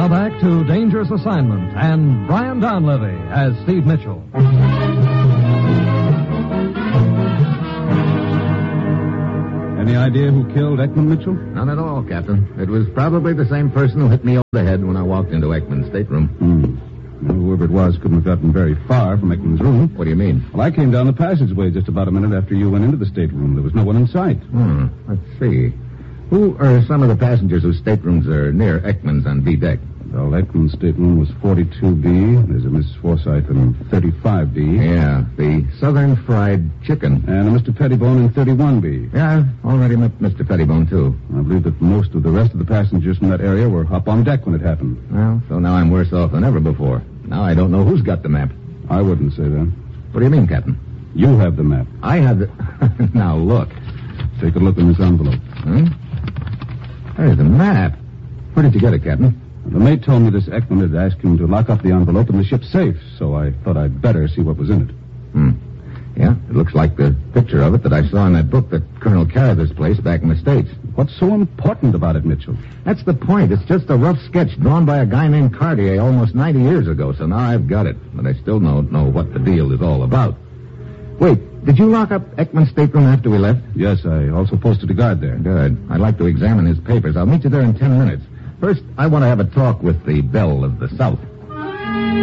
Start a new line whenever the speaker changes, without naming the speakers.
Now back to Dangerous Assignment and Brian Donlevy as Steve Mitchell.
Any idea who killed Ekman Mitchell?
None at all, Captain. It was probably the same person who hit me over the head when I walked into Ekman's stateroom.
Well, whoever it was couldn't have gotten very far from Ekman's room.
What do you mean?
Well, I came down the passageway just about a minute after you went into the stateroom. There was no one in sight.
Let's see. Who are some of the passengers whose staterooms are near Ekman's on B deck?
Well, Ekman's stateroom was 42B. There's a Miss Forsythe in 35B.
Yeah, the Southern Fried Chicken.
And a Mr. Pettibone in 31B.
Yeah, I've already met Mr. Pettibone, too.
I believe that most of the rest of the passengers from that area were up on deck when it happened.
Well, so now I'm worse off than ever before. Now I don't know who's got the map.
I wouldn't say that.
What do you mean, Captain?
You have the map.
I have the... Now, look.
Take a look in this envelope.
There's the map. Where did you get it, Captain?
The mate told me this Ekman had asked him to lock up the envelope in the ship's safe, so I thought I'd better see what was in it.
Yeah, it looks like the picture of it that I saw in that book that Colonel Carather's placed back in the States.
What's so important about it, Mitchell?
That's the point. It's just a rough sketch drawn by a guy named Cartier almost 90 years ago, so now I've got it. But I still don't know what the deal is all about. Wait, did you lock up Ekman's stateroom after we left?
Yes, I also posted a guard there.
Good. I'd like to examine his papers. I'll meet you there in 10 minutes. First, I want to have a talk with the Belle of the South.